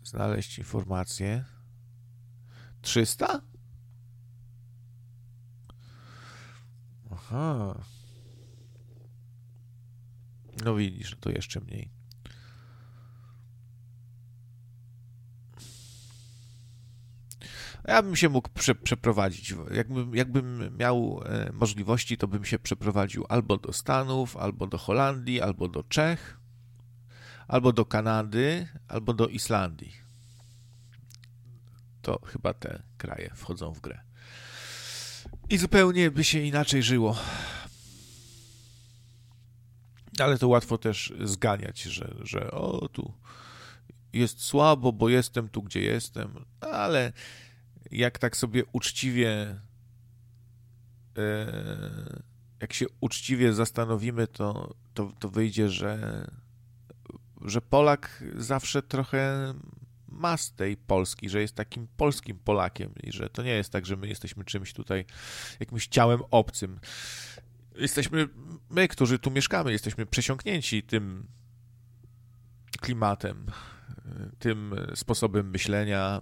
znaleźć informację. 300? Aha. No widzisz, to jeszcze mniej. Ja bym się mógł przeprowadzić. Jakbym miał możliwości, to bym się przeprowadził albo do Stanów, albo do Holandii, albo do Czech, albo do Kanady, albo do Islandii. To chyba te kraje wchodzą w grę. I zupełnie by się inaczej żyło. Ale to łatwo też zganiać, że tu jest słabo, bo jestem tu, gdzie jestem. Ale jak tak sobie uczciwie jak się uczciwie zastanowimy, to wyjdzie, że Polak zawsze trochę ma z tej Polski, że jest takim polskim Polakiem i że to nie jest tak, że my jesteśmy czymś tutaj, jakimś ciałem obcym. Jesteśmy, my, którzy tu mieszkamy, jesteśmy przesiąknięci tym klimatem, tym sposobem myślenia,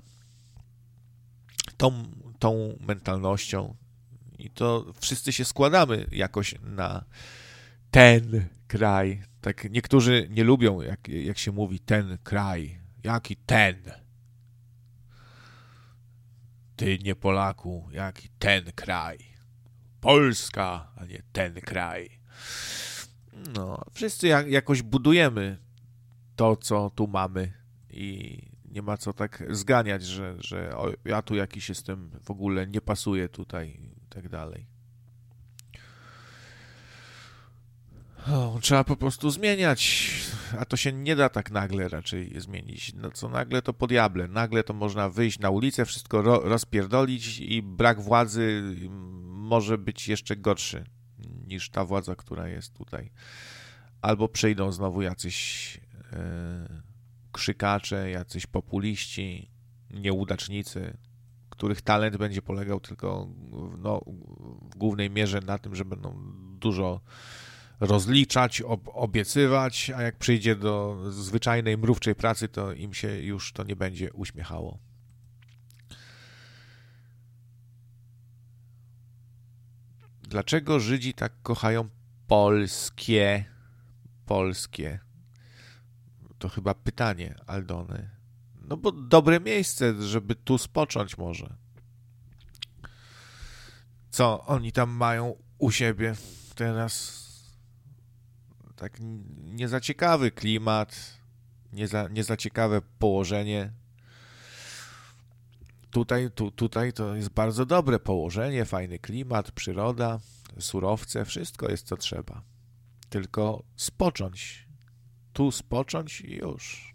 tą mentalnością i to wszyscy się składamy jakoś na ten kraj. Tak niektórzy nie lubią, jak się mówi ten kraj. Jaki ten? Ty nie Polaku, jaki ten kraj? Polska, a nie ten kraj. No, wszyscy jakoś budujemy to, co tu mamy i nie ma co tak zganiać, że ja tu jakiś jestem, w ogóle nie pasuję tutaj i tak dalej. Trzeba po prostu zmieniać, a to się nie da tak nagle raczej zmienić. No co nagle to po diable. Nagle to można wyjść na ulicę, wszystko rozpierdolić i brak władzy może być jeszcze gorszy niż ta władza, która jest tutaj. Albo przyjdą znowu jacyś krzykacze, jacyś populiści, nieudacznicy, których talent będzie polegał tylko w głównej mierze na tym, że będą dużo rozliczać, obiecywać, a jak przyjdzie do zwyczajnej, mrówczej pracy, to im się już to nie będzie uśmiechało. Dlaczego Żydzi tak kochają polskie? To chyba pytanie Aldony. No bo dobre miejsce, żeby tu spocząć może. Co oni tam mają u siebie teraz? Tak nie za ciekawy klimat, nie za ciekawe położenie. Tutaj to jest bardzo dobre położenie, fajny klimat, przyroda, surowce, wszystko jest co trzeba. Tylko spocząć. Tu spocząć i już.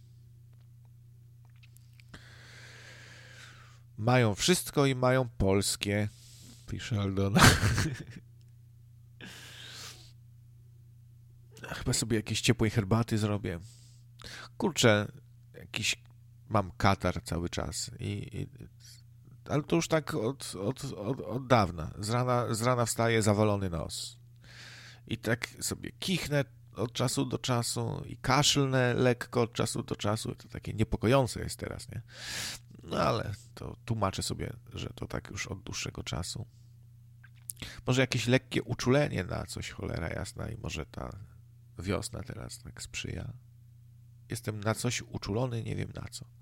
Mają wszystko i mają polskie, pisze Aldona. Chyba sobie jakieś ciepłej herbaty zrobię. Kurczę, mam katar cały czas. Ale to już tak od dawna. Z rana wstaje zawalony nos. I tak sobie kichnę od czasu do czasu i kaszlnę lekko od czasu do czasu. To takie niepokojące jest teraz, nie? No ale to tłumaczę sobie, że to tak już od dłuższego czasu. Może jakieś lekkie uczulenie na coś, cholera jasna, i może ta wiosna teraz tak sprzyja. Jestem na coś uczulony, nie wiem na co.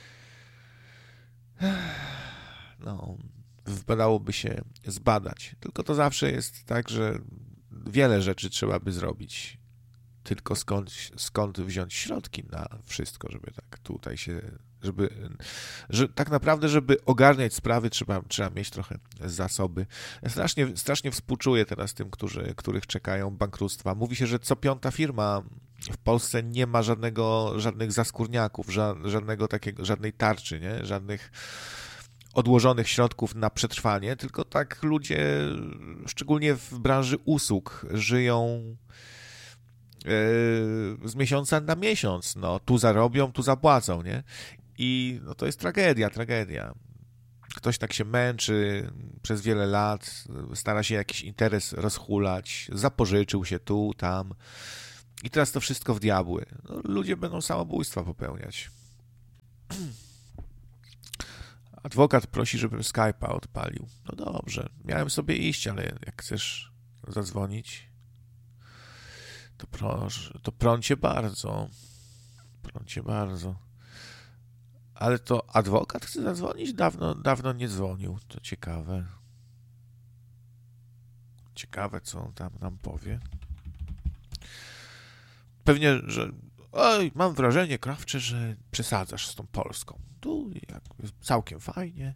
No, wypadałoby się zbadać. Tylko to zawsze jest tak, że wiele rzeczy trzeba by zrobić. Tylko skąd wziąć środki na wszystko, żeby tak tutaj się... tak naprawdę, żeby ogarniać sprawy, trzeba mieć trochę zasoby. Ja strasznie współczuję teraz tym, których czekają bankructwa. Mówi się, że co piąta firma w Polsce nie ma żadnych zaskórniaków, żadnej tarczy, nie? Żadnych odłożonych środków na przetrwanie, tylko tak ludzie, szczególnie w branży usług, żyją z miesiąca na miesiąc. No, tu zarobią, tu zapłacą, nie? I no, to jest tragedia. Ktoś tak się męczy przez wiele lat, stara się jakiś interes rozhulać, zapożyczył się tu, tam i teraz to wszystko w diabły. No, ludzie będą samobójstwa popełniać. Adwokat prosi, żebym Skype'a odpalił. No dobrze, miałem sobie iść, ale jak chcesz zadzwonić, to proszę, to prącie bardzo. Prącie bardzo. Ale to adwokat chce zadzwonić? Dawno nie dzwonił. To ciekawe. Ciekawe, co on tam nam powie. Pewnie, że... Oj, mam wrażenie, Krawcze, że przesadzasz z tą Polską. Tu jest całkiem fajnie.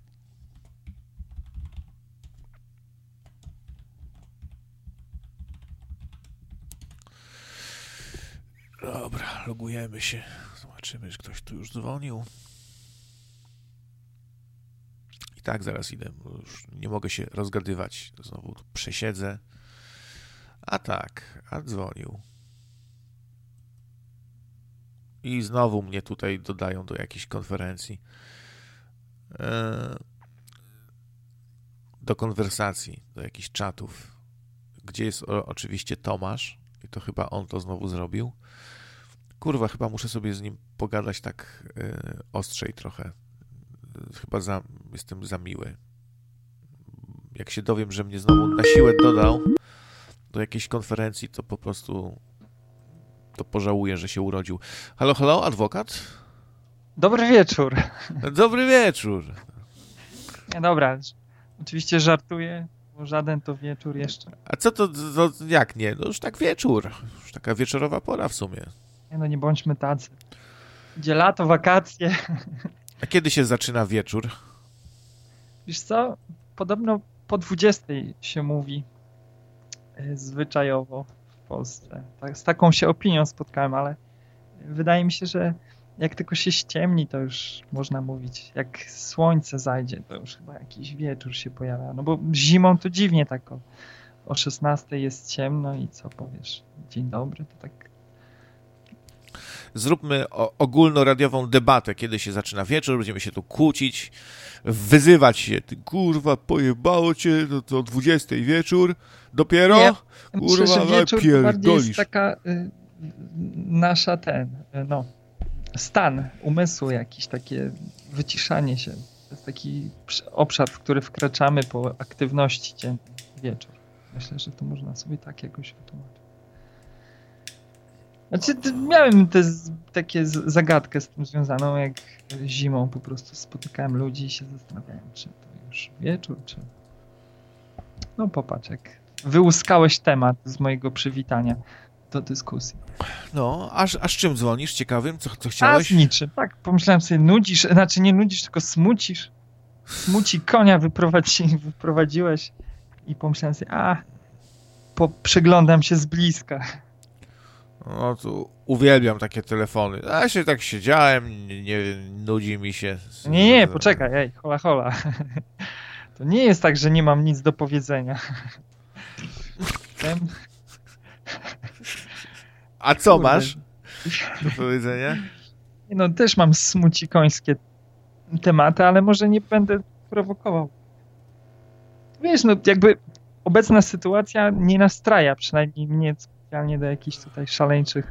Dobra, logujemy się. Zobaczymy, czy ktoś tu już dzwonił. I tak zaraz idę, bo już nie mogę się rozgadywać. Znowu tu przesiedzę. A tak, a dzwonił. I znowu mnie tutaj dodają do jakiejś konferencji. Do konwersacji, do jakichś czatów, gdzie jest oczywiście Tomasz. I to chyba on to znowu zrobił. Kurwa, chyba muszę sobie z nim pogadać tak ostrzej trochę. Chyba jestem za miły. Jak się dowiem, że mnie znowu na siłę dodał do jakiejś konferencji, to po prostu to pożałuję, że się urodził. Halo, halo, adwokat? Dobry wieczór. Dobry wieczór. Nie, dobra, oczywiście żartuję, bo żaden to wieczór jeszcze. A co to jak nie? No już tak wieczór. Już taka wieczorowa pora w sumie. Nie no, nie bądźmy tacy. Idzie lato, wakacje. A kiedy się zaczyna wieczór? Wiesz co, podobno po 20 się mówi zwyczajowo w Polsce. Tak, z taką się opinią spotkałem, ale wydaje mi się, że jak tylko się ściemni, to już można mówić. Jak słońce zajdzie, to już chyba jakiś wieczór się pojawia. No bo zimą to dziwnie tak o 16 jest ciemno i co powiesz? Dzień dobry, to tak. Zróbmy ogólnoradiową debatę, kiedy się zaczyna wieczór, będziemy się tu kłócić, wyzywać się. Ty kurwa, pojebało cię, to o 20 wieczór dopiero? Nie, kurwa, myślę, że wieczór to bardziej jest pierdolisz. taka nasza stan umysłu jakiś, takie wyciszanie się. To jest taki obszar, w który wkraczamy po aktywności dziennej, wieczór. Myślę, że to można sobie tak jakoś wytłumaczyć. Znaczy, miałem takie zagadkę z tym związaną, jak zimą po prostu spotykałem ludzi i się zastanawiałem, czy to już wieczór, czy... No popatrz, jak wyłuskałeś temat z mojego przywitania do dyskusji. No, a z czym dzwonisz? Ciekawym? Co chciałeś? A z niczym, tak. Pomyślałem sobie, nudzisz, znaczy nie nudzisz, tylko smucisz. Smuci konia wyprowadziłeś i pomyślałem sobie, przyglądam się z bliska. No to uwielbiam takie telefony. A ja się tak siedziałem, nie nudzi mi się. Nie, poczekaj, hola. To nie jest tak, że nie mam nic do powiedzenia. A co masz do powiedzenia? No też mam smucikońskie tematy, ale może nie będę prowokował. Wiesz, no jakby obecna sytuacja nie nastraja, przynajmniej mnie specjalnie do jakichś tutaj szaleńczych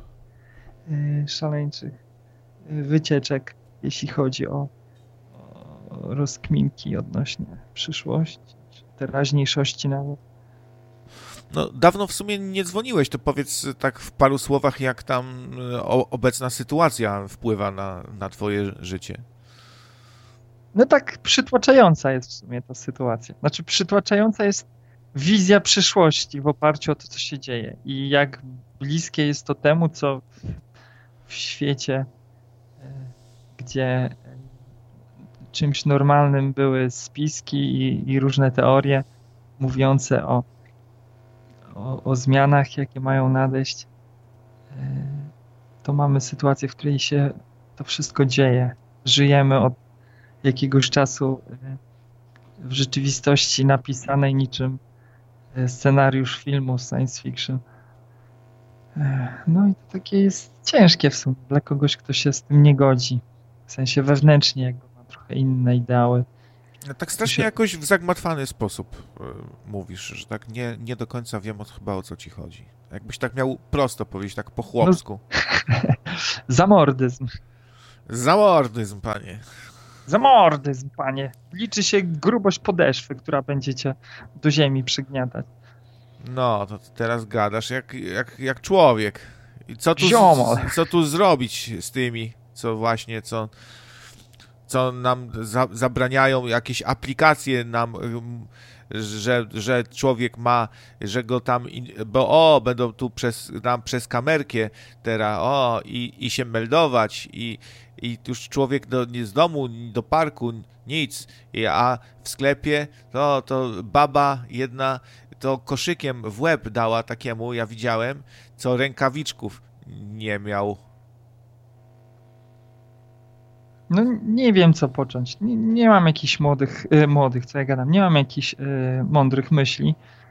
wycieczek, jeśli chodzi o rozkminki odnośnie przyszłości, czy teraźniejszości nawet. No, dawno w sumie nie dzwoniłeś, to powiedz tak w paru słowach, jak tam obecna sytuacja wpływa na twoje życie. No tak przytłaczająca jest w sumie ta sytuacja. Znaczy przytłaczająca jest wizja przyszłości w oparciu o to, co się dzieje i jak bliskie jest to temu, co w świecie, gdzie czymś normalnym były spiski i różne teorie mówiące o zmianach, jakie mają nadejść, to mamy sytuację, w której się to wszystko dzieje. Żyjemy od jakiegoś czasu w rzeczywistości napisanej niczym scenariusz filmu science fiction. No i to takie jest ciężkie w sumie dla kogoś, kto się z tym nie godzi. W sensie wewnętrznie, jakby ma trochę inne ideały. No, tak strasznie jakoś w zagmatwany sposób mówisz, że tak nie do końca wiem chyba o co ci chodzi. Jakbyś tak miał prosto powiedzieć, tak po chłopsku. No, zamordyzm. Zamordyzm, panie. Zamordyzm, panie. Liczy się grubość podeszwy, która będzie cię do ziemi przygniatać. No, to ty teraz gadasz jak człowiek. I co tu zrobić z tymi, co nam zabraniają, jakieś aplikacje nam, że człowiek ma, że go tam, bo będą tu przez kamerkę teraz, i się meldować, i już człowiek z domu, do parku, nic, a w sklepie to baba jedna to koszykiem w łeb dała takiemu, ja widziałem, co rękawiczków nie miał. No nie wiem, co począć. Nie mam jakichś młodych, co ja gadam, nie mam jakichś mądrych myśli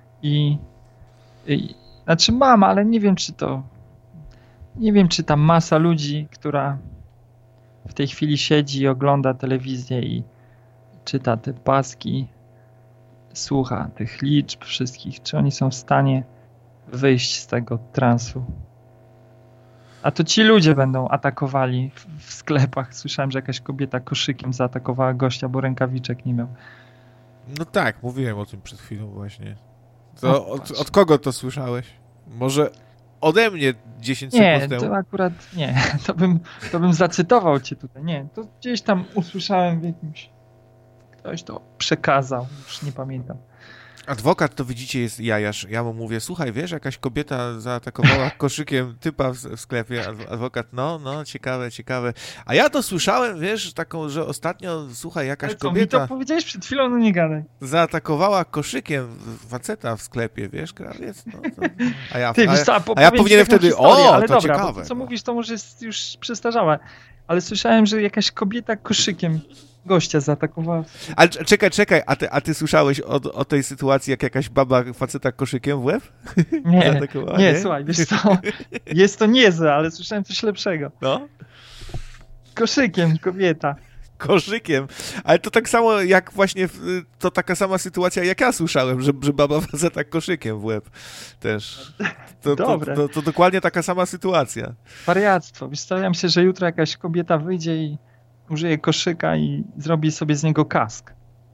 znaczy mam, ale nie wiem, czy ta masa ludzi, która w tej chwili siedzi i ogląda telewizję i czyta te paski, słucha tych liczb wszystkich, czy oni są w stanie wyjść z tego transu. A to ci ludzie będą atakowali w sklepach. Słyszałem, że jakaś kobieta koszykiem zaatakowała gościa, bo rękawiczek nie miał. No tak, mówiłem o tym przed chwilą właśnie. To od kogo to słyszałeś? Może ode mnie 10 sekund temu? Nie, to akurat nie. To bym zacytował cię tutaj. Nie, to gdzieś tam usłyszałem w jakimś... Ktoś to przekazał, już nie pamiętam. Adwokat to widzicie jest jajasz. Ja mu mówię, słuchaj, wiesz, jakaś kobieta zaatakowała koszykiem typa w sklepie. Adwokat, no, ciekawe. A ja to słyszałem, wiesz, taką, że ostatnio, słuchaj, jakaś kobieta... mi to powiedziałeś przed chwilą, no nie gadaj. Zaatakowała koszykiem faceta w sklepie, wiesz, krawiec? No, a ja powinienem wtedy, historię, ale to dobra, ciekawe. To, co mówisz, to może jest już przestarzałe. Ale słyszałem, że jakaś kobieta koszykiem gościa zaatakowała. Ale czekaj, a ty słyszałeś o tej sytuacji, jak jakaś baba faceta koszykiem w łeb? Nie, słuchaj, wiesz co, jest to niezłe, ale słyszałem coś lepszego. No? Koszykiem kobieta. Koszykiem, ale to tak samo jak właśnie, to taka sama sytuacja jak ja słyszałem, że baba faceta koszykiem w łeb też. To dokładnie taka sama sytuacja. Wariactwo. Wystawiam się, że jutro jakaś kobieta wyjdzie i użyje koszyka i zrobi sobie z niego kask.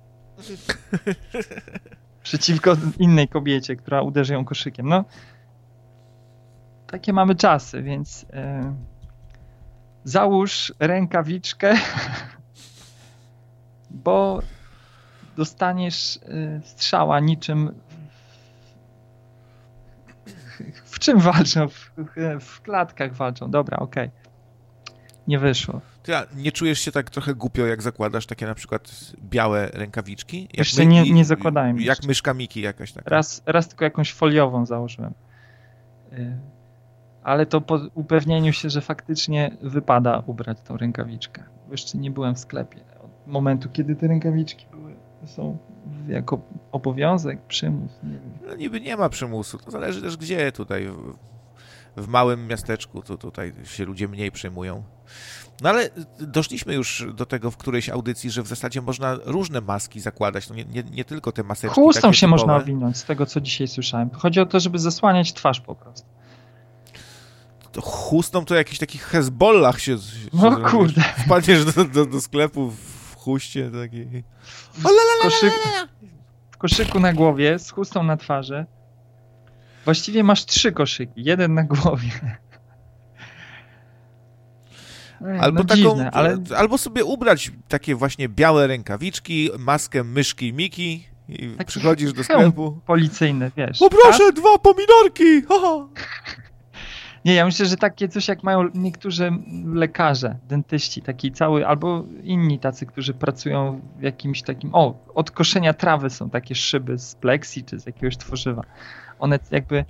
Przeciwko innej kobiecie, która uderzy ją koszykiem. No, takie mamy czasy, więc załóż rękawiczkę, bo dostaniesz strzała niczym... W czym walczą? W klatkach walczą. Dobra, okej. Nie wyszło. Ty nie czujesz się tak trochę głupio, jak zakładasz takie na przykład białe rękawiczki? Jeszcze nie zakładałem. Jak jeszcze. Myszka Miki jakaś taka. Raz tylko jakąś foliową założyłem. Ale to po upewnieniu się, że faktycznie wypada ubrać tą rękawiczkę. Bo jeszcze nie byłem w sklepie. Od momentu, kiedy te rękawiczki są jako obowiązek, przymus. Nie wiem. No niby nie ma przymusu. To zależy też gdzie tutaj. W małym miasteczku to tutaj się ludzie mniej przejmują. No ale doszliśmy już do tego w którejś audycji, że w zasadzie można różne maski zakładać, no nie tylko te maseczki. Chustą takie się typowe. można owinąć, z tego co dzisiaj słyszałem. Chodzi o to, żeby zasłaniać twarz po prostu. To chustą to jakiś taki Hezbollah się No kurde. Wpadniesz do sklepu w chuście takiej. W koszyku na głowie, z chustą na twarzy. Właściwie masz 3 koszyki, jeden na głowie. Albo, dziwne, albo sobie ubrać takie właśnie białe rękawiczki, maskę myszki Miki i przychodzisz do sklepu. Policyjny, wiesz. O proszę, 2 pomidorki! Haha. Nie, ja myślę, że takie coś jak mają niektórzy lekarze, dentyści, taki cały, albo inni tacy, którzy pracują w jakimś takim, od koszenia trawy są takie szyby z pleksji czy z jakiegoś tworzywa. One jakby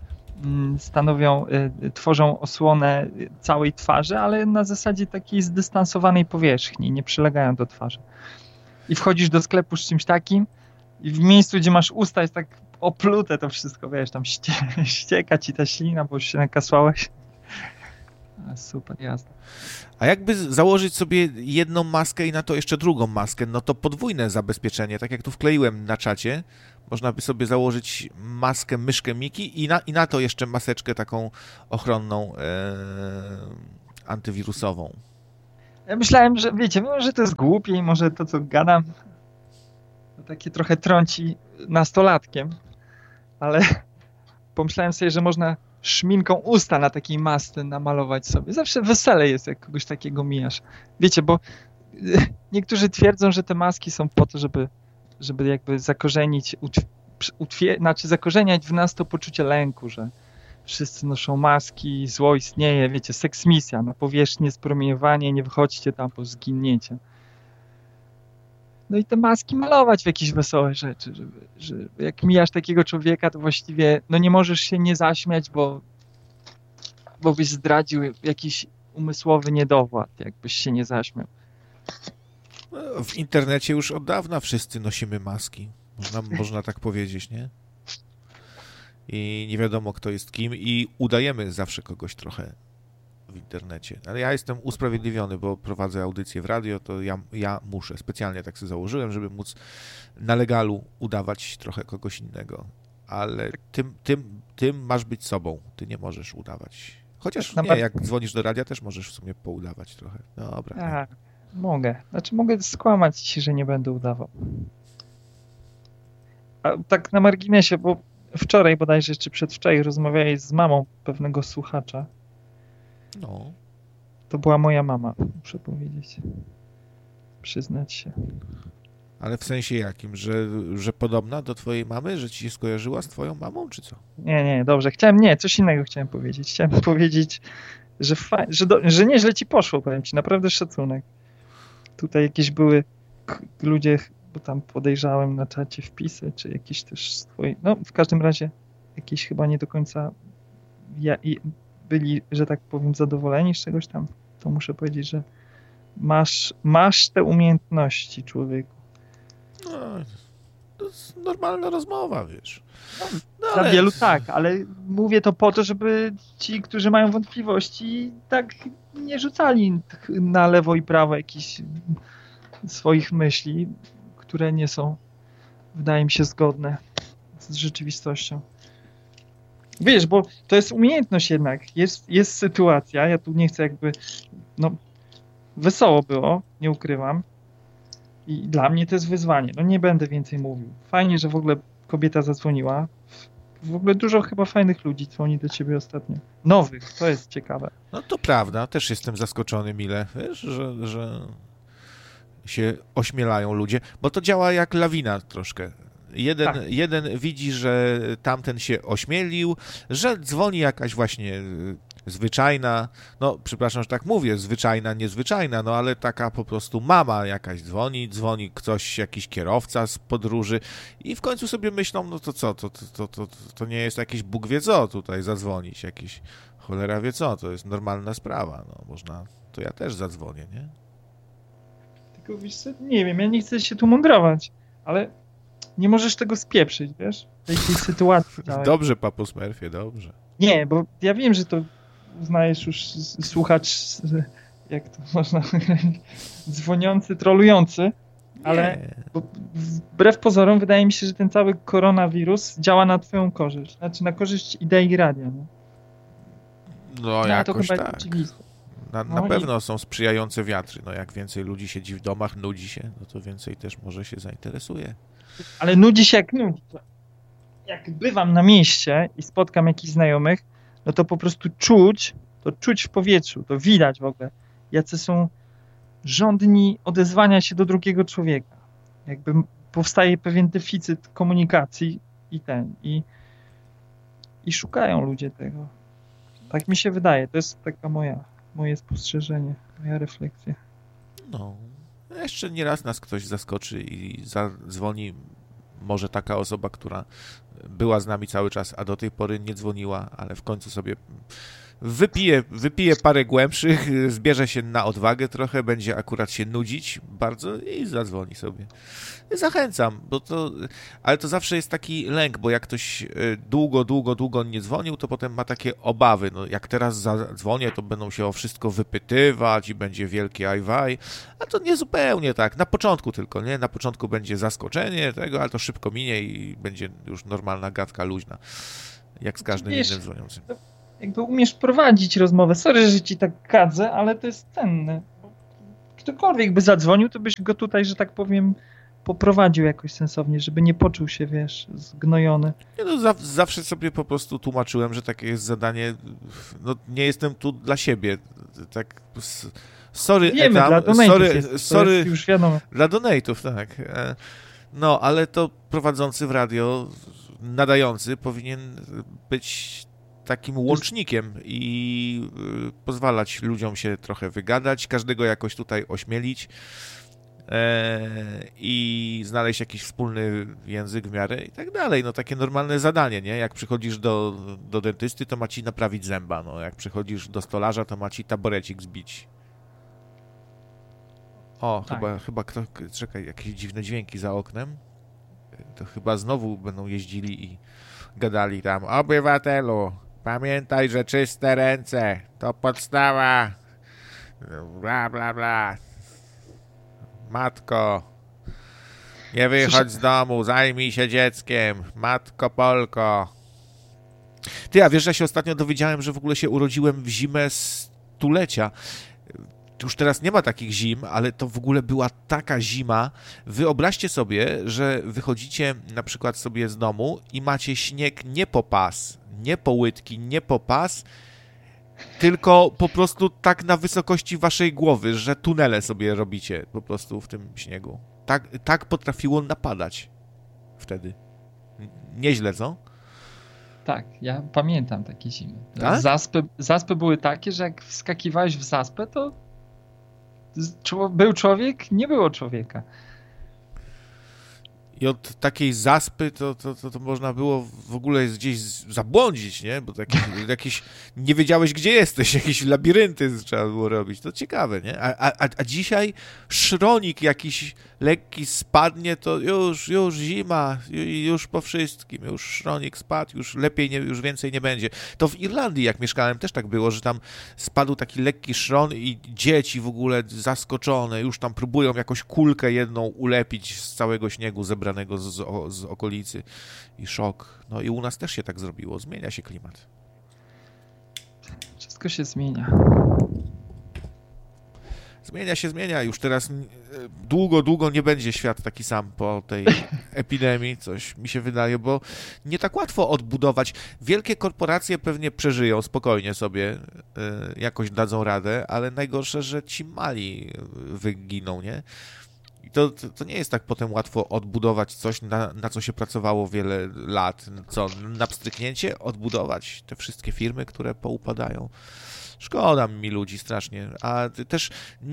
tworzą osłonę całej twarzy, ale na zasadzie takiej zdystansowanej powierzchni, nie przylegają do twarzy. I wchodzisz do sklepu z czymś takim i w miejscu, gdzie masz usta, jest tak oplute to wszystko, wiesz, tam ścieka ci ta ślina, bo już się nakasłałeś. Super, jazda. A jakby założyć sobie jedną maskę i na to jeszcze drugą maskę, no to podwójne zabezpieczenie, tak jak tu wkleiłem na czacie, można by sobie założyć maskę myszkę Miki i na to jeszcze maseczkę taką ochronną, antywirusową. Ja myślałem, że wiecie, może to jest głupie i może to, co gadam, to takie trochę trąci nastolatkiem, ale pomyślałem sobie, że można szminką usta na takiej masce namalować sobie. Zawsze wesele jest, jak kogoś takiego mijasz. Wiecie, bo niektórzy twierdzą, że te maski są po to, żeby jakby zakorzenić, znaczy zakorzeniać w nas to poczucie lęku, że wszyscy noszą maski, zło istnieje, wiecie, seksmisja, na powierzchnię jest promieniowanie, nie wychodźcie tam, bo zginiecie. No i te maski malować w jakieś wesołe rzeczy, że jak mijasz takiego człowieka, to właściwie no nie możesz się nie zaśmiać, bo byś zdradził jakiś umysłowy niedowład, jakbyś się nie zaśmiał. W internecie już od dawna wszyscy nosimy maski. Można tak powiedzieć, nie? I nie wiadomo, kto jest kim i udajemy zawsze kogoś trochę w internecie. Ale ja jestem usprawiedliwiony, bo prowadzę audycję w radio, to ja muszę. Specjalnie tak sobie założyłem, żeby móc na legalu udawać trochę kogoś innego. Ale tym masz być sobą. Ty nie możesz udawać. Chociaż nie, jak dzwonisz do radia, też możesz w sumie poudawać trochę. Dobra. Tak, mogę. Znaczy mogę skłamać ci, że nie będę udawał. A tak na marginesie, bo wczoraj bodajże, czy przedwczoraj rozmawiałeś z mamą pewnego słuchacza. No. To była moja mama, muszę powiedzieć. Przyznać się. Ale w sensie jakim? Że podobna do twojej mamy? Że ci się skojarzyła z twoją mamą, czy co? Nie, dobrze. Coś innego chciałem powiedzieć. Chciałem powiedzieć, że nieźle ci poszło, powiem ci. Naprawdę szacunek. Tutaj jakieś były ludzie, bo tam podejrzałem na czacie wpisy, czy jakieś też swoje, no w każdym razie jakieś chyba nie do końca byli, że tak powiem, zadowoleni z czegoś tam. To muszę powiedzieć, że masz te umiejętności, człowieku. No, to jest normalna rozmowa, wiesz. Dla wielu tak, ale mówię to po to, żeby ci, którzy mają wątpliwości, tak nie rzucali na lewo i prawo jakichś swoich myśli, które nie są, wydaje mi się, zgodne z rzeczywistością. Wiesz, bo to jest umiejętność jednak. Jest sytuacja, ja tu nie chcę jakby, no wesoło było, nie ukrywam. I dla mnie to jest wyzwanie. No nie będę więcej mówił. Fajnie, że w ogóle kobieta zadzwoniła. W ogóle dużo chyba fajnych ludzi dzwoni do ciebie ostatnio. Nowych, to jest ciekawe. No to prawda, też jestem zaskoczony mile, wiesz, że się ośmielają ludzie, bo to działa jak lawina troszkę. Jeden widzi, że tamten się ośmielił, że dzwoni jakaś właśnie zwyczajna, no przepraszam, że tak mówię, zwyczajna, niezwyczajna, no ale taka po prostu mama jakaś dzwoni ktoś, jakiś kierowca z podróży i w końcu sobie myślą, no to co, to nie jest jakiś Bóg wie co tutaj zadzwonić, jakiś cholera wie co, to jest normalna sprawa, no można, to ja też zadzwonię, nie? Tylko wiesz co, nie wiem, ja nie chcę się tu mądrować, ale nie możesz tego spieprzyć, wiesz? W jakiej sytuacji. Dobrze, papo Smurfie, dobrze. Nie, bo ja wiem, że to uznajesz już słuchacz, jak to można dzwoniący, trolujący, ale wbrew pozorom wydaje mi się, że ten cały koronawirus działa na twoją korzyść. Znaczy na korzyść idei radia. No, no jakoś to chyba tak. Na pewno są sprzyjające wiatry. No jak więcej ludzi siedzi w domach, nudzi się, no to więcej też może się zainteresuje. Ale nudzi się jak nudzi. Jak bywam na mieście i spotkam jakichś znajomych, no to po prostu czuć w powietrzu, to widać w ogóle, jacy są żądni odezwania się do drugiego człowieka. Jakby powstaje pewien deficyt komunikacji i szukają ludzie tego. Tak mi się wydaje. To jest taka moje spostrzeżenie, moja refleksja. No, jeszcze nieraz nas ktoś zaskoczy i zadzwoni może taka osoba, która była z nami cały czas, a do tej pory nie dzwoniła, ale w końcu sobie wypije parę głębszych, zbierze się na odwagę trochę, będzie akurat się nudzić bardzo i zadzwoni sobie. Zachęcam, ale to zawsze jest taki lęk, bo jak ktoś długo nie dzwonił, to potem ma takie obawy. No, jak teraz zadzwonię, to będą się o wszystko wypytywać i będzie wielkie ajwaj, a to nie zupełnie tak. Na początku tylko, nie? Na początku będzie zaskoczenie tego, ale to szybko minie i będzie już normalna gadka luźna, jak z każdym innym dzwoniącym. Jakby umiesz prowadzić rozmowę. Sorry, że ci tak kadzę, ale to jest cenne. ktokolwiek by zadzwonił, to byś go tutaj, że tak powiem, poprowadził jakoś sensownie, żeby nie poczuł się, wiesz, zgnojony. Nie no, zawsze sobie po prostu tłumaczyłem, że takie jest zadanie, no nie jestem tu dla siebie, tak, sorry, Wiemy, Etam, dla donate'ów sorry, jest już wiadomo. dla donate'ów, tak, no, ale to prowadzący w radio, nadający powinien być takim łącznikiem i pozwalać ludziom się trochę wygadać, każdego jakoś tutaj ośmielić i znaleźć jakiś wspólny język w miarę i tak dalej. No takie normalne zadanie, nie? Jak przychodzisz do dentysty, to ma ci naprawić zęba, no. Jak przychodzisz do stolarza, to ma ci taborecik zbić. O, Tak. chyba czekaj, jakieś dziwne dźwięki za oknem. To chyba znowu będą jeździli i gadali tam: obywatelu, pamiętaj, że czyste ręce to podstawa, bla bla bla. Matko, nie wychodź z domu, zajmij się dzieckiem, matko Polko. Ty, a wiesz, że ja się ostatnio dowiedziałem, że w ogóle się urodziłem w zimę stulecia. Już teraz nie ma takich zim, ale to w ogóle była taka zima. Wyobraźcie sobie, że wychodzicie na przykład sobie z domu i macie śnieg nie po pas, nie po łydki, nie po pas, tylko po prostu tak na wysokości waszej głowy, że tunele sobie robicie po prostu w tym śniegu. Tak potrafiło napadać wtedy. Nieźle, co? Tak, ja pamiętam takie zimy. Tak? Zaspy były takie, że jak wskakiwałeś w zaspę, to był człowiek, nie było człowieka. I od takiej zaspy to można było w ogóle gdzieś zabłądzić, nie? Bo jakieś nie wiedziałeś, gdzie jesteś, jakieś labirynty trzeba było robić. To ciekawe, nie? A dzisiaj szronik jakiś lekki spadnie, to już zima, już po wszystkim, już szronik spadł, już lepiej, już więcej nie będzie. To w Irlandii, jak mieszkałem, też tak było, że tam spadł taki lekki szron i dzieci w ogóle zaskoczone, już tam próbują jakąś kulkę jedną ulepić z całego śniegu zebranego z okolicy i szok. No i u nas też się tak zrobiło. Zmienia się klimat. Wszystko się zmienia. Zmienia. Już teraz długo nie będzie świat taki sam po tej epidemii, coś mi się wydaje, bo nie tak łatwo odbudować. Wielkie korporacje pewnie przeżyją spokojnie sobie, jakoś dadzą radę, ale najgorsze, że ci mali wyginą, nie? To nie jest tak potem łatwo odbudować coś, na co się pracowało wiele lat. Co, na pstryknięcie odbudować te wszystkie firmy, które poupadają. Szkoda mi ludzi strasznie. A też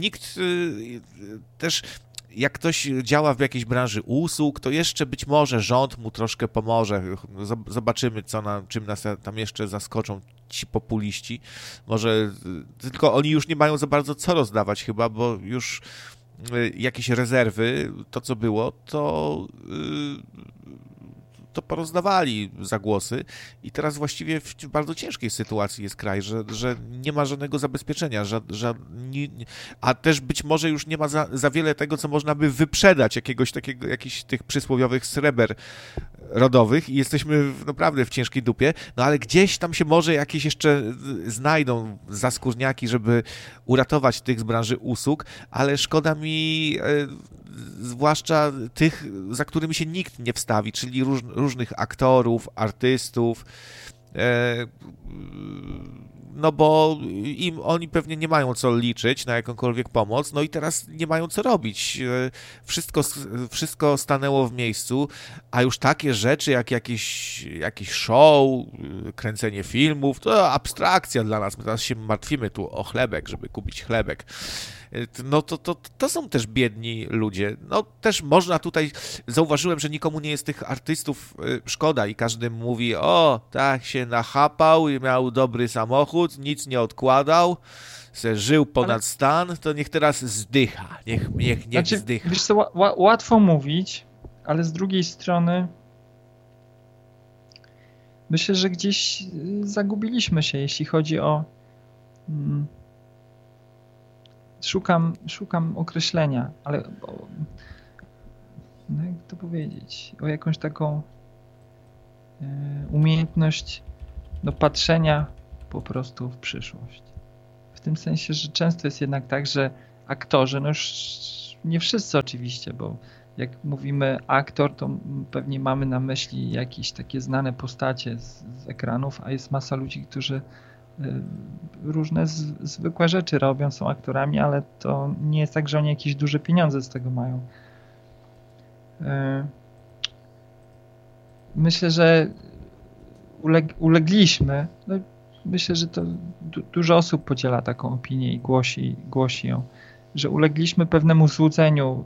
jak ktoś działa w jakiejś branży usług, to jeszcze być może rząd mu troszkę pomoże. Zobaczymy, czym nas tam jeszcze zaskoczą ci populiści. Może tylko oni już nie mają za bardzo co rozdawać chyba, bo już jakieś rezerwy, to co było, to porozdawali za głosy i teraz właściwie w bardzo ciężkiej sytuacji jest kraj, że nie ma żadnego zabezpieczenia, a też być może już nie ma za wiele tego, co można by wyprzedać, jakichś tych przysłowiowych sreber rodowych i jesteśmy naprawdę w ciężkiej dupie, no ale gdzieś tam się może jakieś jeszcze znajdą zaskórniaki, żeby uratować tych z branży usług, ale szkoda mi zwłaszcza tych, za którymi się nikt nie wstawi, czyli różnych aktorów, artystów, no bo oni pewnie nie mają co liczyć na jakąkolwiek pomoc, no i teraz nie mają co robić. Wszystko stanęło w miejscu, a już takie rzeczy jak jakieś show, kręcenie filmów, to abstrakcja dla nas. My teraz się martwimy tu o chlebek, żeby kupić chlebek. No to są też biedni ludzie. No też można tutaj, zauważyłem, że nikomu nie jest tych artystów szkoda i każdy mówi: o, tak się nachapał i miał dobry samochód, nic nie odkładał, se żył ponad stan, to niech teraz zdycha, niech znaczy, zdycha. Wiesz co, łatwo mówić, ale z drugiej strony myślę, że gdzieś zagubiliśmy się, jeśli chodzi o Szukam określenia, ale no jak to powiedzieć, o jakąś taką umiejętność patrzenia po prostu w przyszłość. W tym sensie, że często jest jednak tak, że aktorzy, no już nie wszyscy oczywiście, bo jak mówimy aktor, to pewnie mamy na myśli jakieś takie znane postacie z ekranów, a jest masa ludzi, którzy różne zwykłe rzeczy robią, są aktorami, ale to nie jest tak, że oni jakieś duże pieniądze z tego mają. Myślę, że ulegliśmy. No, myślę, że to dużo osób podziela taką opinię i głosi ją, że ulegliśmy pewnemu złudzeniu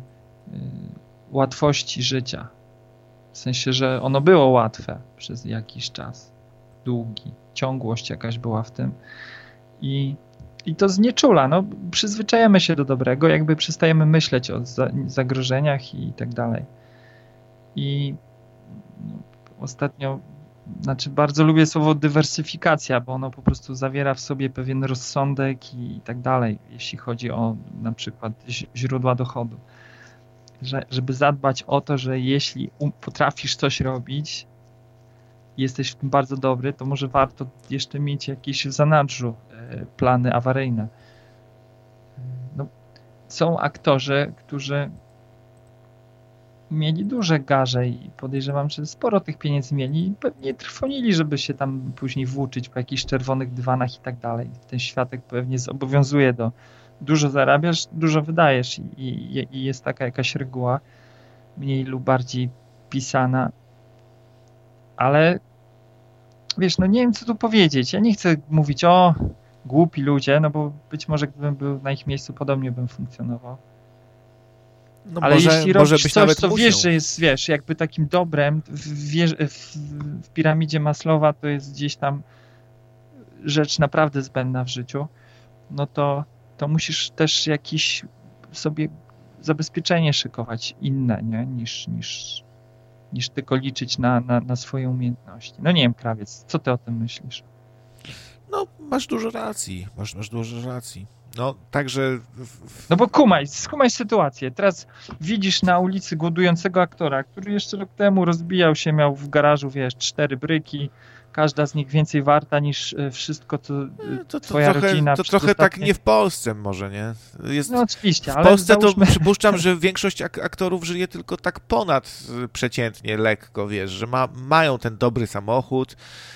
łatwości życia. W sensie, że ono było łatwe przez jakiś czas. Długi. Ciągłość jakaś była w tym. I to znieczula. No, przyzwyczajamy się do dobrego, jakby przestajemy myśleć o zagrożeniach i tak dalej. I ostatnio, bardzo lubię słowo dywersyfikacja, bo ono po prostu zawiera w sobie pewien rozsądek i tak dalej, jeśli chodzi o na przykład źródła dochodu. Żeby zadbać o to, że jeśli potrafisz coś robić, jesteś w tym bardzo dobry, to może warto jeszcze mieć jakieś w zanadrzu plany awaryjne. No, są aktorzy, którzy mieli duże garze i podejrzewam, że sporo tych pieniędzy mieli i pewnie trwonili, żeby się tam później włóczyć po jakichś czerwonych dywanach i tak dalej. Ten światek pewnie zobowiązuje do dużo zarabiasz, dużo wydajesz i jest taka jakaś reguła, mniej lub bardziej pisana, ale wiesz, no nie wiem, co tu powiedzieć. Ja nie chcę mówić o głupi ludzie, no bo być może gdybym był na ich miejscu, podobnie bym funkcjonował. No ale jeśli robisz coś, co wiesz, że jest, wiesz, jakby takim dobrem w piramidzie Maslowa, to jest gdzieś tam rzecz naprawdę zbędna w życiu, no to musisz też jakieś sobie zabezpieczenie szykować inne, nie? Niż tylko liczyć na swoje umiejętności. No nie wiem, Krawiec, co ty o tym myślisz? No, masz dużo racji. Masz dużo racji. No, także... No bo skumaj sytuację. Teraz widzisz na ulicy głodującego aktora, który jeszcze rok temu rozbijał się, miał w garażu, wiesz, 4 bryki, każda z nich więcej warta niż wszystko, co twoja rodzina... To trochę tak nie w Polsce może, nie? No oczywiście, ale w Polsce załóżmy... to przypuszczam, że większość aktorów żyje tylko tak ponad przeciętnie, lekko, wiesz, że mają ten dobry samochód,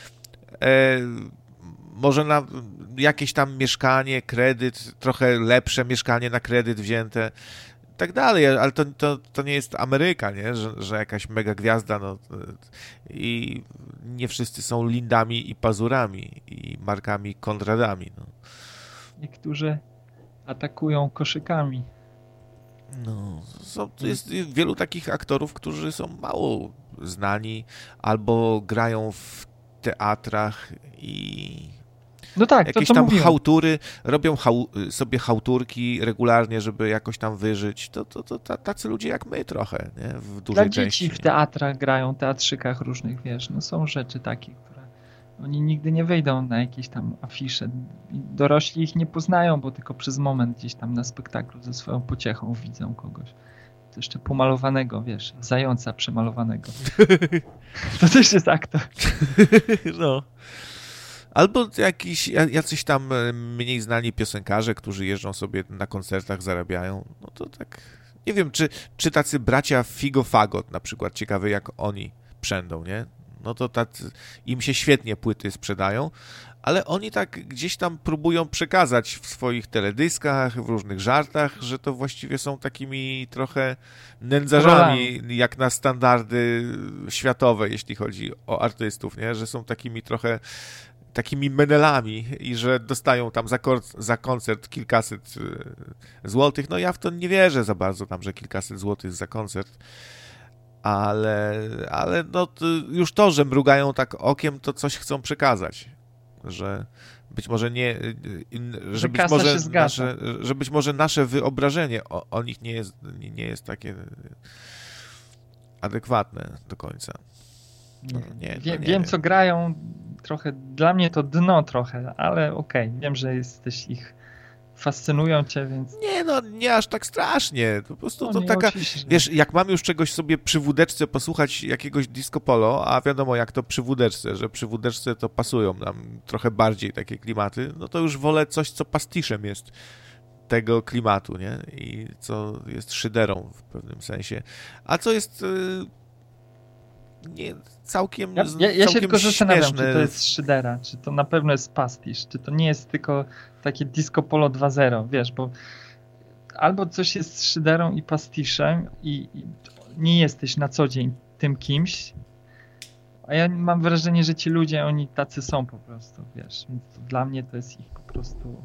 może na jakieś tam mieszkanie, kredyt, trochę lepsze mieszkanie na kredyt wzięte, i tak dalej, ale to nie jest Ameryka, nie? Że jakaś mega gwiazda, no i nie wszyscy są Lindami i Pazurami i Markami Konradami. No. Niektórzy atakują koszykami. No, jest wielu takich aktorów, którzy są mało znani albo grają w teatrach i no tak, jakieś to tam mówiłem. chałtury, robią sobie chałturki regularnie, żeby jakoś tam wyżyć. To tacy ludzie jak my trochę, nie? W dużej części. Dla części. dzieci w teatrach grają, teatrzykach różnych, wiesz, no są rzeczy takie, które oni nigdy nie wejdą na jakieś tam afisze. Dorośli ich nie poznają, bo tylko przez moment gdzieś tam na spektaklu ze swoją pociechą widzą kogoś. To jeszcze pomalowanego, wiesz, zająca przemalowanego. To też jest aktor. No. Albo jacyś tam mniej znani piosenkarze, którzy jeżdżą sobie na koncertach, zarabiają. No to tak, nie wiem, czy tacy bracia Figo Fagot na przykład, ciekawe jak oni przędą, nie? No to im się świetnie płyty sprzedają, ale oni tak gdzieś tam próbują przekazać w swoich teledyskach, w różnych żartach, że to właściwie są takimi trochę nędzarzami, jak na standardy światowe, jeśli chodzi o artystów, nie? Że są takimi menelami i że dostają tam za koncert kilkaset złotych. No ja w to nie wierzę za bardzo tam, że kilkaset złotych za koncert, ale no już to, że mrugają tak okiem, to coś chcą przekazać, że być może nie, że być może nasze wyobrażenie o nich nie jest takie adekwatne do końca. No, wiem, co grają, trochę, dla mnie to dno trochę, ale okej, wiem, że jesteś ich, fascynują cię, więc... Nie, no nie aż tak strasznie, po prostu to taka, wiesz, jak mam już czegoś sobie przy wódeczce posłuchać jakiegoś disco polo, a wiadomo jak to przy wódeczce, że przy wódeczce to pasują nam trochę bardziej takie klimaty, no to już wolę coś, co pastiszem jest tego klimatu, nie? I co jest szyderą w pewnym sensie. A co jest nie, całkiem Ja się tylko zastanawiam, śmieszne. czy to jest szydera, czy to na pewno jest pastisz, czy to nie jest tylko takie disco polo 2.0, wiesz, bo albo coś jest szyderą i pastiszem i nie jesteś na co dzień tym kimś, a ja mam wrażenie, że ci ludzie, oni tacy są po prostu, wiesz, więc dla mnie to jest ich po prostu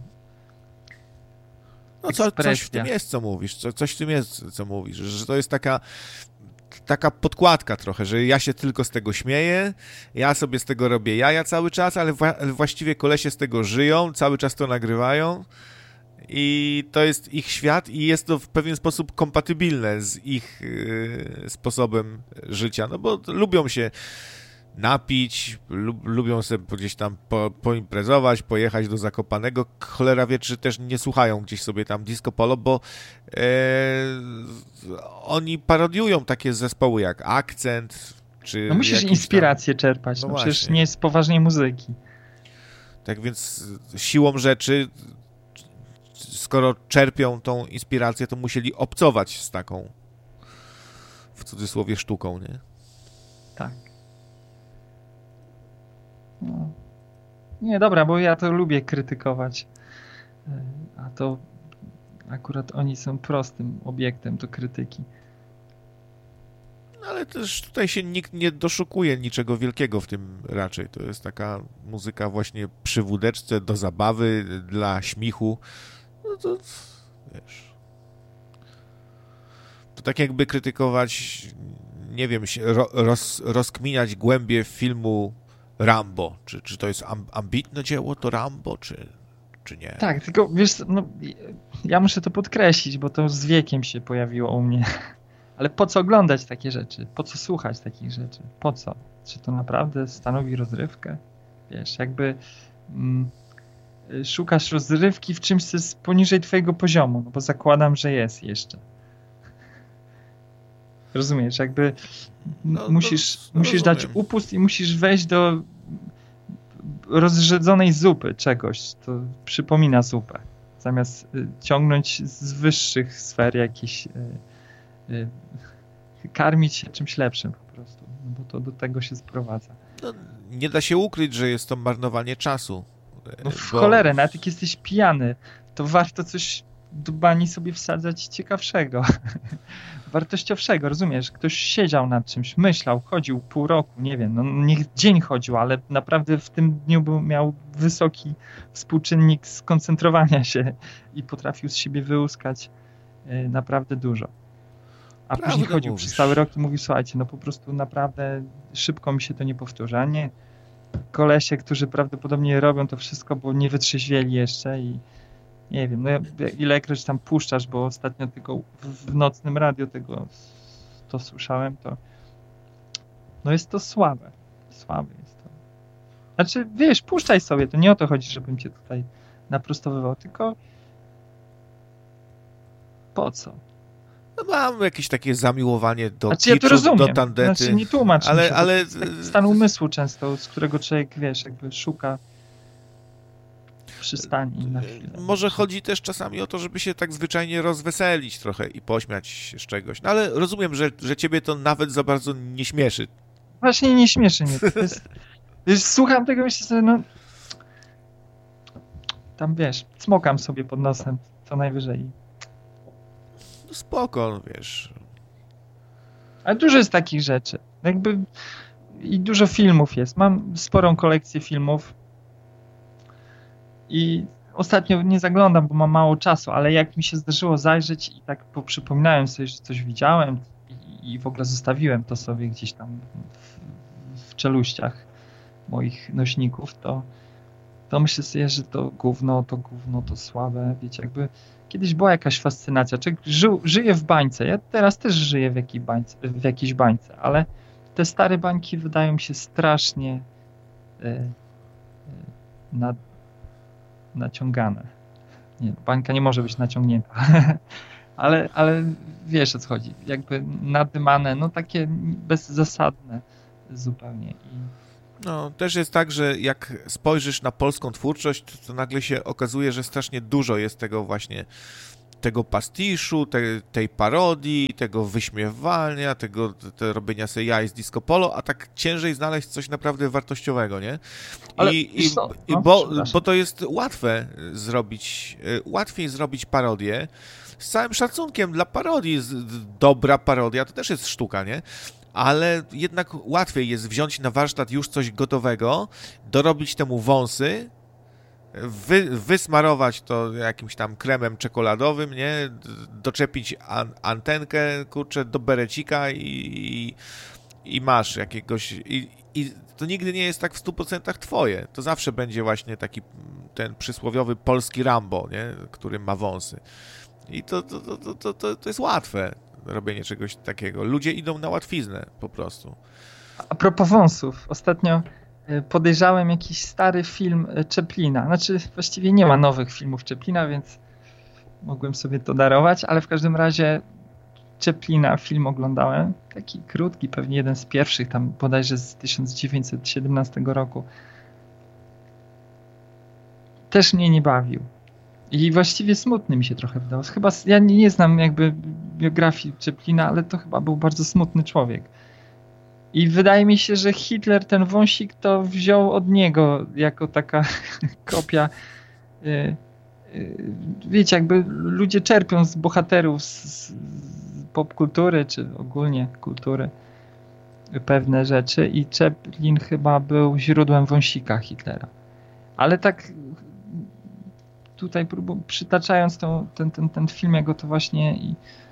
No coś w tym jest, co mówisz, coś w tym jest, co mówisz, że to jest taka podkładka trochę, że ja się tylko z tego śmieję, ja sobie z tego robię jaja cały czas, ale właściwie kolesie z tego żyją, cały czas to nagrywają i to jest ich świat i jest to w pewien sposób kompatybilne z ich sposobem życia, no bo lubią się napić, lubią sobie gdzieś tam poimprezować, pojechać do Zakopanego. Cholera wie, czy też nie słuchają gdzieś sobie tam disco polo, bo oni parodiują takie zespoły jak Akcent, czy... No musisz inspirację czerpać, no przecież nie z poważnej muzyki. Tak więc siłą rzeczy, skoro czerpią tą inspirację, to musieli obcować z taką, w cudzysłowie, sztuką, nie? Tak. No. Nie, dobra, bo ja to lubię krytykować, a to akurat oni są prostym obiektem do krytyki. Ale też tutaj się nikt nie doszukuje niczego wielkiego w tym raczej. To jest taka muzyka właśnie przy wódeczce, do zabawy, dla śmichu. No to wiesz... To tak jakby krytykować, nie wiem, rozkminiać głębie filmu Rambo. Czy to jest ambitne dzieło, to Rambo, czy nie? Tak, tylko wiesz, no, ja muszę to podkreślić, bo to z wiekiem się pojawiło u mnie. Ale po co oglądać takie rzeczy? Po co słuchać takich rzeczy? Po co? Czy to naprawdę stanowi rozrywkę? Wiesz, jakby szukasz rozrywki w czymś, co jest poniżej twojego poziomu, no bo zakładam, że jest jeszcze. Rozumiesz? Jakby musisz dać upust i musisz wejść do rozrzedzonej zupy czegoś, to przypomina zupę. Zamiast ciągnąć z wyższych sfer jakieś karmić się czymś lepszym po prostu, no bo to do tego się sprowadza. No, nie da się ukryć, że jest to marnowanie czasu. No w cholerę, nawet jak jesteś pijany, to warto coś do bani sobie wsadzać ciekawszego, wartościowszego, rozumiesz? Ktoś siedział nad czymś, myślał, chodził pół roku, nie wiem, no niech dzień chodził, ale naprawdę w tym dniu miał wysoki współczynnik skoncentrowania się i potrafił z siebie wyłuskać naprawdę dużo. A później chodził przez cały rok i mówił, słuchajcie, no po prostu naprawdę szybko mi się to nie powtórzy, a nie kolesie, którzy prawdopodobnie robią to wszystko, bo nie wytrzeźwieli jeszcze i nie wiem, no ilekroć tam puszczasz, bo ostatnio tylko w nocnym radio to słyszałem, to no jest to słabe jest to. Znaczy, wiesz, puszczaj sobie, to nie o to chodzi, żebym cię tutaj naprostowywał, tylko po co? No mam jakieś takie zamiłowanie do kiczu, ja to rozumiem. Do tandety. Znaczy, nie tłumacz ale stan umysłu często, z którego człowiek, wiesz, jakby szuka przystani na chwilę. Może chodzi też czasami o to, żeby się tak zwyczajnie rozweselić trochę i pośmiać się z czegoś. No ale rozumiem, że ciebie to nawet za bardzo nie śmieszy. Właśnie nie śmieszy mnie. Wiesz, słucham tego, myślę sobie, no tam wiesz, cmokam sobie pod nosem co najwyżej. No spoko, wiesz. Ale dużo jest takich rzeczy. Jakby i dużo filmów jest. Mam sporą kolekcję filmów i ostatnio nie zaglądam, bo mam mało czasu, ale jak mi się zdarzyło zajrzeć i tak poprzypominałem sobie, że coś widziałem i w ogóle zostawiłem to sobie gdzieś tam w czeluściach moich nośników, to myślę sobie, że to gówno, to słabe. Wiecie, jakby kiedyś była jakaś fascynacja. Człowiek żyje w bańce. Ja teraz też żyję w jakiejś bańce, ale te stare bańki wydają mi się strasznie naciągane. Nie, bańka nie może być naciągnięta. ale wiesz, o co chodzi. Jakby nadymane, no takie bezzasadne zupełnie. No, też jest tak, że jak spojrzysz na polską twórczość, to nagle się okazuje, że strasznie dużo jest tego właśnie, tego pastiszu, tej parodii, tego wyśmiewania, tego robienia sobie jaj z disco polo, a tak ciężej znaleźć coś naprawdę wartościowego, nie? Ale Bo to jest łatwe zrobić, łatwiej zrobić parodię, z całym szacunkiem dla parodii, dobra parodia to też jest sztuka, nie? Ale jednak łatwiej jest wziąć na warsztat już coś gotowego, dorobić temu wąsy, wysmarować to jakimś tam kremem czekoladowym, nie? Doczepić antenkę, kurczę, do berecika i masz jakiegoś... I to nigdy nie jest tak w 100% twoje. To zawsze będzie właśnie taki ten przysłowiowy polski Rambo, nie? Który ma wąsy. I to jest łatwe, robienie czegoś takiego. Ludzie idą na łatwiznę po prostu. A propos wąsów, ostatnio podejrzałem jakiś stary film Chaplina. Znaczy, właściwie nie ma nowych filmów Chaplina, więc mogłem sobie to darować, ale w każdym razie Chaplina film oglądałem. Taki krótki, pewnie jeden z pierwszych, tam bodajże z 1917 roku. Też mnie nie bawił. I właściwie smutny mi się trochę wydał. Chyba, ja nie znam jakby biografii Chaplina, ale to chyba był bardzo smutny człowiek. I wydaje mi się, że Hitler ten wąsik to wziął od niego jako taka kopia. Wiecie, jakby ludzie czerpią z bohaterów z popkultury, czy ogólnie kultury pewne rzeczy i Chaplin chyba był źródłem wąsika Hitlera. Ale tak tutaj przytaczając ten film, jego to właśnie i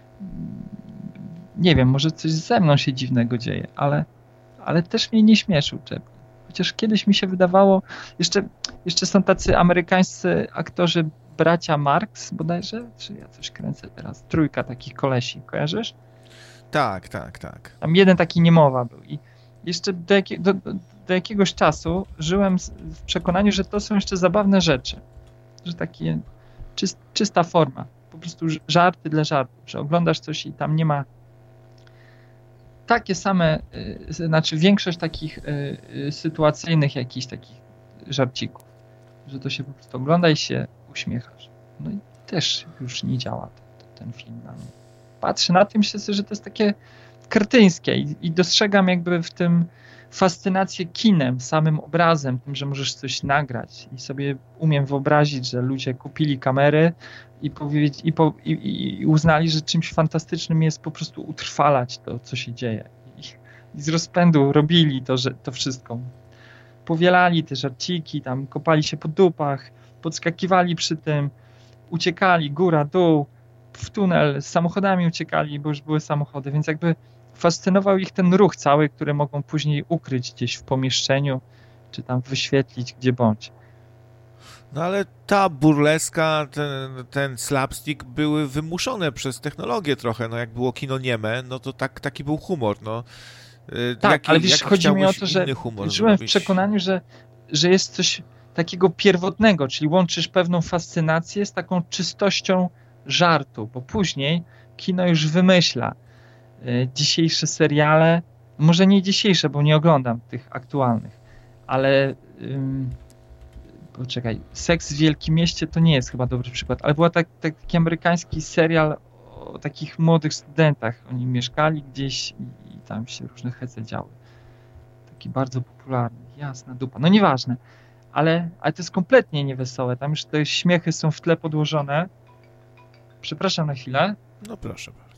nie wiem, może coś ze mną się dziwnego dzieje, ale też mnie nie śmieszył Chaplin. Chociaż kiedyś mi się wydawało, jeszcze są tacy amerykańscy aktorzy, bracia Marx bodajże, czy ja coś kręcę teraz, trójka takich kolesi, kojarzysz? Tak. Tam jeden taki niemowa był i jeszcze do jakiegoś czasu żyłem w przekonaniu, że to są jeszcze zabawne rzeczy, że takie czysta forma, po prostu żarty dla żartów, że oglądasz coś i tam nie ma takie same, znaczy większość takich sytuacyjnych jakichś takich żarcików, że to się po prostu ogląda i się uśmiechasz. No i też już nie działa ten film na mnie. Patrzę na tym, myślę sobie, że to jest takie kretyńskie i dostrzegam jakby w tym fascynację kinem, samym obrazem, tym, że możesz coś nagrać i sobie umiem wyobrazić, że ludzie kupili kamery i uznali, że czymś fantastycznym jest po prostu utrwalać to, co się dzieje. I z rozpędu robili to wszystko. Powielali te żarciki, tam kopali się po dupach, podskakiwali przy tym, uciekali, góra, dół, w tunel, z samochodami uciekali, bo już były samochody, więc jakby fascynował ich ten ruch cały, który mogą później ukryć gdzieś w pomieszczeniu, czy tam wyświetlić gdzie bądź. No ale ta burleska, ten slapstick były wymuszone przez technologię trochę, no jak było kino nieme, no to taki był humor, no. Tak, ale wiesz, chodzi mi o to, że żyłem w przekonaniu, że jest coś takiego pierwotnego, czyli łączysz pewną fascynację z taką czystością żartu, bo później kino już wymyśla dzisiejsze seriale, może nie dzisiejsze, bo nie oglądam tych aktualnych, ale poczekaj, Seks w Wielkim Mieście to nie jest chyba dobry przykład, ale był taki amerykański serial o takich młodych studentach. Oni mieszkali gdzieś i tam się różne hece działy. Taki bardzo popularny, jasna dupa. No nieważne, ale to jest kompletnie niewesołe. Tam już te śmiechy są w tle podłożone. Przepraszam na chwilę. No proszę bardzo.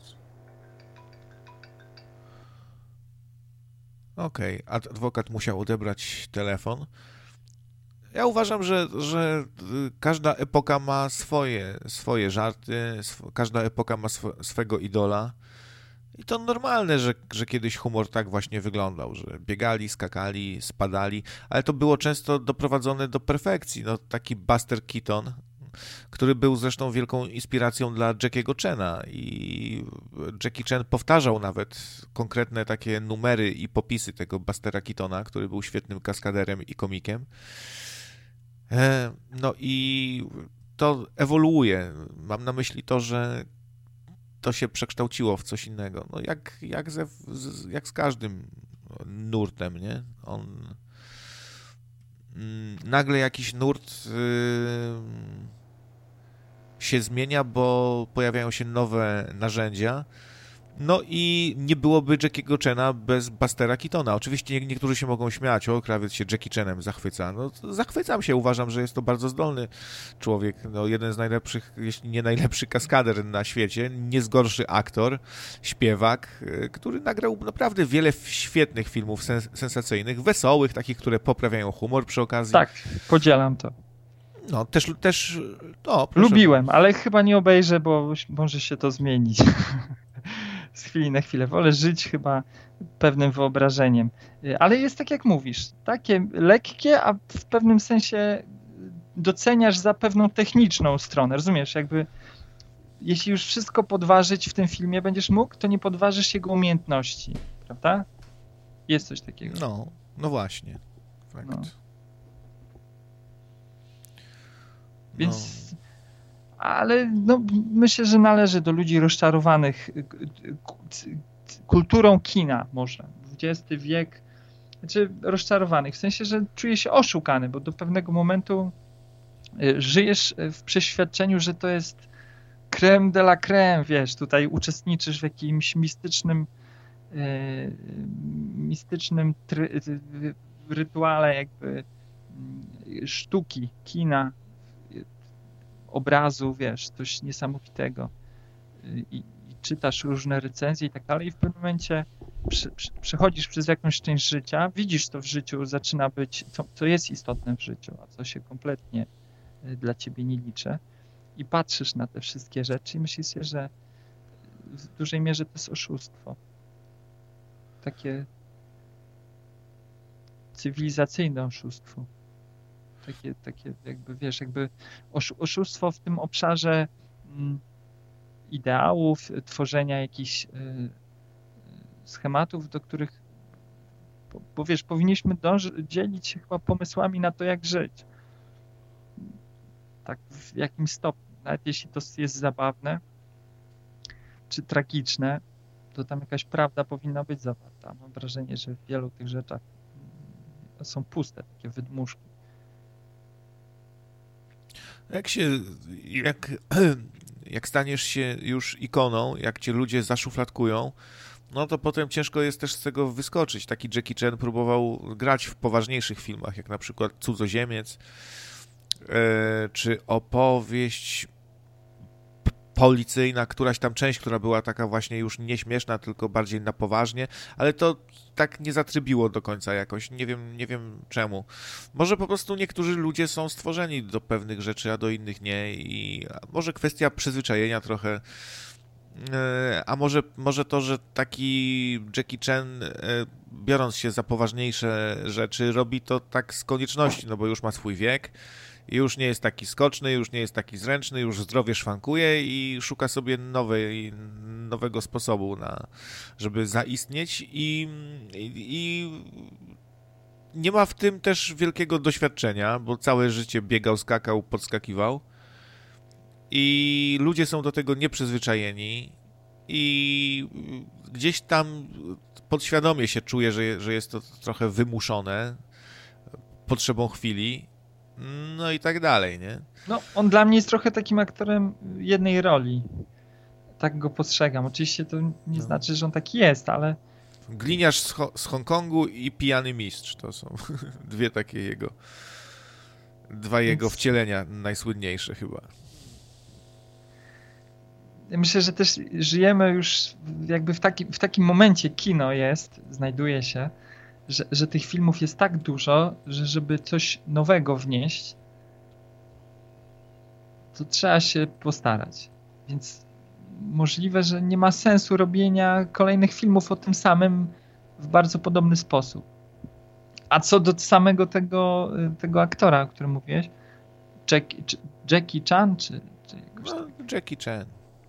Okej, adwokat musiał odebrać telefon. Ja uważam, że każda epoka ma swoje żarty, każda epoka ma swego idola. I to normalne, że kiedyś humor tak właśnie wyglądał, że biegali, skakali, spadali, ale to było często doprowadzone do perfekcji. No, taki Buster Keaton, który był zresztą wielką inspiracją dla Jackiego Chana i Jackie Chan powtarzał nawet konkretne takie numery i popisy tego Bustera Keatona, który był świetnym kaskaderem i komikiem. No i to ewoluuje. Mam na myśli to, że to się przekształciło w coś innego. No jak z każdym nurtem, nie? nagle jakiś nurt się zmienia, bo pojawiają się nowe narzędzia. No i nie byłoby Jackiego Chana bez Bustera Keatona. Oczywiście niektórzy się mogą śmiać, o, krawiec się Jackie Chanem zachwyca. No, zachwycam się, uważam, że jest to bardzo zdolny człowiek. No, jeden z najlepszych, jeśli nie najlepszy kaskader na świecie, nie zgorszy aktor, śpiewak, który nagrał naprawdę wiele świetnych filmów sensacyjnych, wesołych, takich, które poprawiają humor przy okazji. Tak, podzielam to. No, też no, lubiłem, ale chyba nie obejrzę, bo może się to zmienić. Z chwili na chwilę. Wolę żyć chyba pewnym wyobrażeniem. Ale jest tak, jak mówisz. Takie lekkie, a w pewnym sensie doceniasz za pewną techniczną stronę. Rozumiesz? Jakby jeśli już wszystko podważyć w tym filmie będziesz mógł, to nie podważysz jego umiejętności. Prawda? Jest coś takiego. No właśnie. Fakt. No. Więc... Ale no, myślę, że należy do ludzi rozczarowanych kulturą kina może. XX wiek, znaczy rozczarowanych, w sensie, że czuje się oszukany, bo do pewnego momentu żyjesz w przeświadczeniu, że to jest crème de la crème, wiesz, tutaj uczestniczysz w jakimś mistycznym rytuale jakby sztuki, kina, obrazu, wiesz, coś niesamowitego i czytasz różne recenzje i tak dalej i w pewnym momencie przechodzisz przez jakąś część życia, widzisz to w życiu, zaczyna być, co jest istotne w życiu, a co się kompletnie dla ciebie nie liczy i patrzysz na te wszystkie rzeczy i myślisz sobie, że w dużej mierze to jest oszustwo. Takie cywilizacyjne oszustwo. Takie jakby, wiesz, jakby oszustwo w tym obszarze ideałów, tworzenia jakichś schematów, do których, bo wiesz, powinniśmy dzielić się chyba pomysłami na to, jak żyć. Tak w jakimś stopniu. Nawet jeśli to jest zabawne, czy tragiczne, to tam jakaś prawda powinna być zawarta. Mam wrażenie, że w wielu tych rzeczach są puste, takie wydmuszki. Jak staniesz się już ikoną, jak cię ludzie zaszufladkują, no to potem ciężko jest też z tego wyskoczyć. Taki Jackie Chan próbował grać w poważniejszych filmach, jak na przykład Cudzoziemiec, czy opowieść policyjna, któraś tam część, która była taka właśnie już nieśmieszna, tylko bardziej na poważnie, ale to tak nie zatrybiło do końca jakoś, nie wiem czemu. Może po prostu niektórzy ludzie są stworzeni do pewnych rzeczy, a do innych nie i może kwestia przyzwyczajenia trochę, a może to, że taki Jackie Chan, biorąc się za poważniejsze rzeczy, robi to tak z konieczności, no bo już ma swój wiek, już nie jest taki skoczny, już nie jest taki zręczny, już zdrowie szwankuje i szuka sobie nowego sposobu, żeby zaistnieć i nie ma w tym też wielkiego doświadczenia, bo całe życie biegał, skakał, podskakiwał i ludzie są do tego nieprzyzwyczajeni i gdzieś tam podświadomie się czuje, że jest to trochę wymuszone potrzebą chwili. No i tak dalej, nie? No, on dla mnie jest trochę takim aktorem jednej roli. Tak go postrzegam. Oczywiście to nie znaczy, że on taki jest, ale... Gliniarz z Hongkongu i Pijany Mistrz to są dwa jego wcielenia najsłynniejsze chyba. Myślę, że też żyjemy już jakby w takim momencie kino znajduje się, że tych filmów jest tak dużo, że żeby coś nowego wnieść, to trzeba się postarać. Więc możliwe, że nie ma sensu robienia kolejnych filmów o tym samym w bardzo podobny sposób. A co do samego tego aktora, o którym mówiłeś, Jackie Chan, czy jakoś tak? Jackie Chan.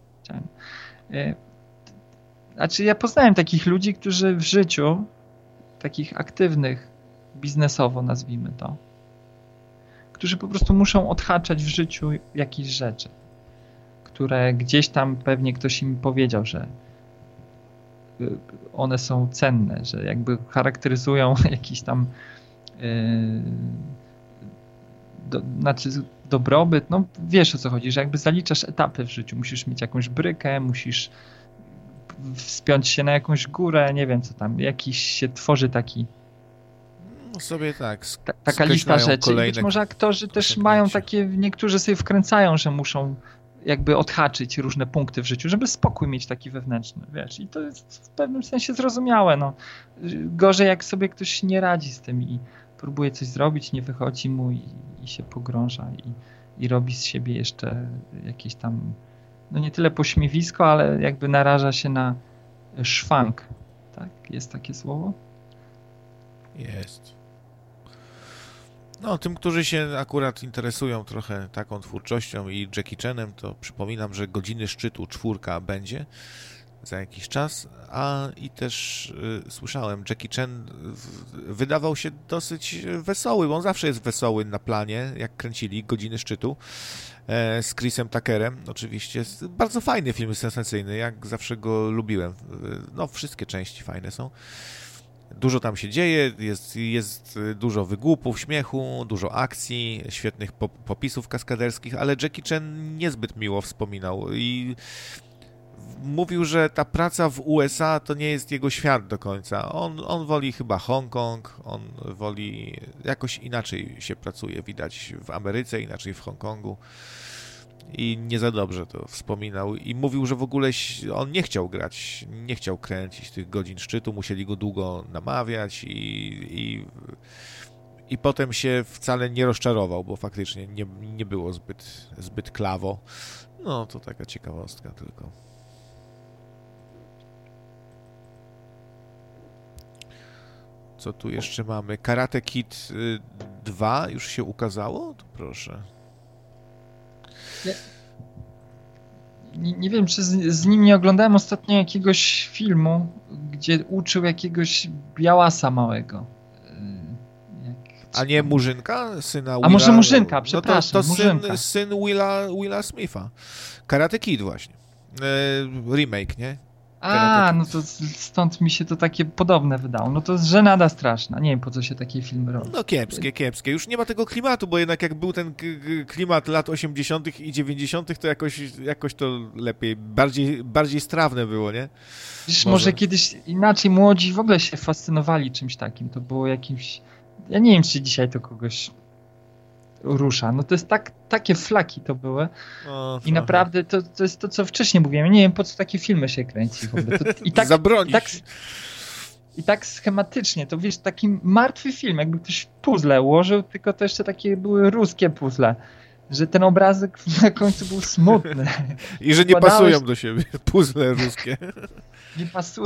Znaczy ja poznałem takich ludzi, którzy w życiu takich aktywnych biznesowo, nazwijmy to, którzy po prostu muszą odhaczać w życiu jakieś rzeczy, które gdzieś tam pewnie ktoś im powiedział, że one są cenne, że jakby charakteryzują jakiś tam znaczy dobrobyt, no wiesz o co chodzi, że jakby zaliczasz etapy w życiu, musisz mieć jakąś brykę, musisz wspiąć się na jakąś górę, nie wiem co tam, jakiś się tworzy taki No sobie tak, taka lista skreślają rzeczy. I być może aktorzy też mają takie, niektórzy sobie wkręcają, że muszą jakby odhaczyć różne punkty w życiu, żeby spokój mieć taki wewnętrzny, wiesz, i to jest w pewnym sensie zrozumiałe, no. Gorzej jak sobie ktoś nie radzi z tym i próbuje coś zrobić, nie wychodzi mu i się pogrąża i robi z siebie jeszcze jakieś tam, no nie tyle pośmiewisko, ale jakby naraża się na szwank, tak? Jest takie słowo? Jest. No, tym, którzy się akurat interesują trochę taką twórczością i Jackie Chanem, to przypominam, że Godziny Szczytu 4 będzie za jakiś czas, i też słyszałem, Jackie Chan wydawał się dosyć wesoły, bo on zawsze jest wesoły na planie, jak kręcili Godziny Szczytu z Chrisem Tuckerem, oczywiście. Bardzo fajny film, sensacyjny, jak zawsze go lubiłem. No, wszystkie części fajne są. Dużo tam się dzieje, jest dużo wygłupów, śmiechu, dużo akcji, świetnych popisów kaskaderskich, ale Jackie Chan niezbyt miło wspominał i mówił, że ta praca w USA to nie jest jego świat do końca. On woli chyba Hongkong, on woli, jakoś inaczej się pracuje, widać w Ameryce, inaczej w Hongkongu. I nie za dobrze to wspominał i mówił, że w ogóle on nie chciał grać, nie chciał kręcić tych Godzin Szczytu, musieli go długo namawiać i potem się wcale nie rozczarował, bo faktycznie nie było zbyt klawo. No to taka ciekawostka tylko. Co tu jeszcze mamy? Karate Kid 2 już się ukazało? To proszę. Nie wiem, czy z nim nie oglądałem ostatnio jakiegoś filmu, gdzie uczył jakiegoś białasa małego. A nie Murzynka? Syna Willa? A może Murzynka, przepraszam. No to Murzynka. syn Willa Smitha. Karate Kid właśnie. Remake, nie? No to stąd mi się to takie podobne wydało. No to jest żenada straszna. Nie wiem, po co się takie filmy robi. No kiepskie. Już nie ma tego klimatu, bo jednak jak był ten klimat lat 80. i 90., to jakoś to lepiej, bardziej strawne było, nie? Wiesz, może kiedyś inaczej młodzi w ogóle się fascynowali czymś takim. To było jakimś... Ja nie wiem, czy dzisiaj to kogoś rusza. No to jest takie flaki to były. I naprawdę to jest to, co wcześniej mówiłem. Nie wiem, po co takie filmy się kręci w ogóle. Zabronić. I tak schematycznie, to wiesz, taki martwy film, jakby ktoś puzzle ułożył, tylko to jeszcze takie były ruskie puzzle, że ten obrazek na końcu był smutny. I że nie pasują do siebie puzzle ruskie. Nie pasują.